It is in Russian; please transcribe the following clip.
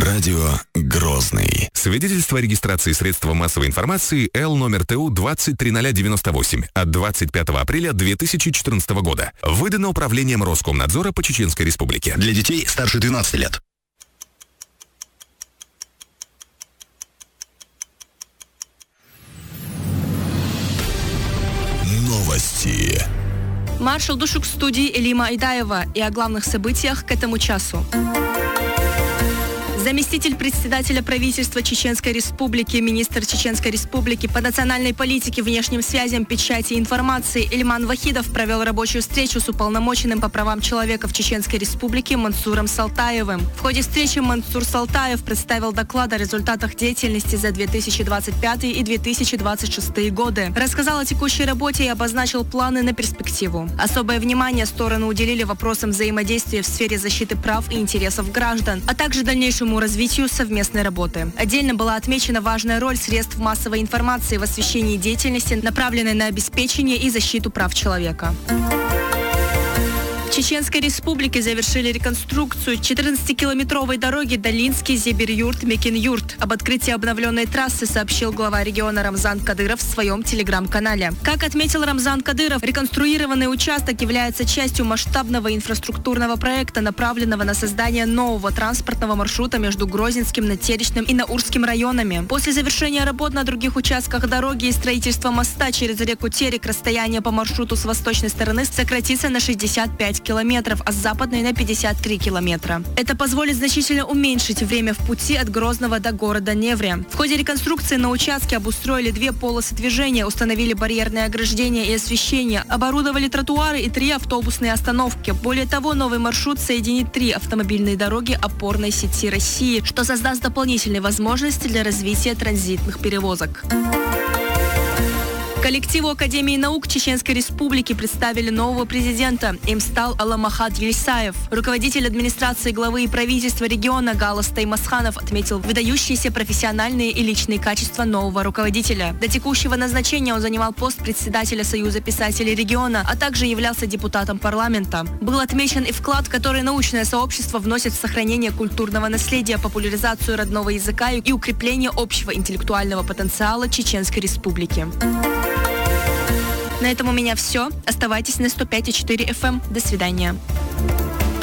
Радио Грозный. Свидетельство о регистрации средства массовой информации Л номер ТУ 203098 от 25 апреля 2014 года. Выдано Управлением Роскомнадзора по Чеченской Республике. Для детей старше 12 лет. Новости. Маршал Душук в студии Элима Айдаева и о главных событиях к этому часу. Заместитель председателя правительства Чеченской Республики, министр Чеченской Республики по национальной политике, внешним связям, печати и информации Ильман Вахидов провел рабочую встречу с уполномоченным по правам человека в Чеченской Республике Мансуром Салтаевым. В ходе встречи Мансур Салтаев представил доклад о результатах деятельности за 2025 и 2026 годы, рассказал о текущей работе и обозначил планы на перспективу. Особое внимание стороны уделили вопросам взаимодействия в сфере защиты прав и интересов граждан, а также дальнейшему развитию совместной работы. Отдельно была отмечена важная роль средств массовой информации в освещении деятельности, направленной на обеспечение и защиту прав человека. В Чеченской Республике завершили реконструкцию 14-километровой дороги Долинский-Зебир-Юрт-Мекин-Юрт. Об открытии обновленной трассы сообщил глава региона Рамзан Кадыров в своем телеграм-канале. Как отметил Рамзан Кадыров, реконструированный участок является частью масштабного инфраструктурного проекта, направленного на создание нового транспортного маршрута между Грозненским, Натеречным и Наурским районами. После завершения работ на других участках дороги и строительства моста через реку Терек расстояние по маршруту с восточной стороны сократится на 65 километров, а с западной на 53 километра. Это позволит значительно уменьшить время в пути от Грозного до города Невре. В ходе реконструкции на участке обустроили 2 полосы движения, установили барьерное ограждение и освещение, оборудовали тротуары и 3 автобусные остановки. Более того, новый маршрут соединит 3 автомобильные дороги опорной сети России, что создаст дополнительные возможности для развития транзитных перевозок. Коллективу Академии наук Чеченской Республики представили нового президента. Им стал Аламахад Ельсаев. Руководитель администрации главы и правительства региона Галас Таймасханов отметил выдающиеся профессиональные и личные качества нового руководителя. До текущего назначения он занимал пост председателя Союза писателей региона, а также являлся депутатом парламента. Был отмечен и вклад, который научное сообщество вносит в сохранение культурного наследия, популяризацию родного языка и укрепление общего интеллектуального потенциала Чеченской Республики. На этом у меня все. Оставайтесь на 105,4 FM. До свидания.